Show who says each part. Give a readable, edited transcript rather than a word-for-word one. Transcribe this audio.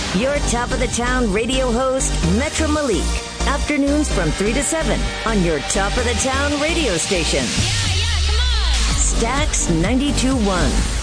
Speaker 1: Your top of the town radio host, Metro Malik. Afternoons from 3 to 7 on your top of the town radio station.
Speaker 2: Yeah, come on.
Speaker 1: Stax 92.1.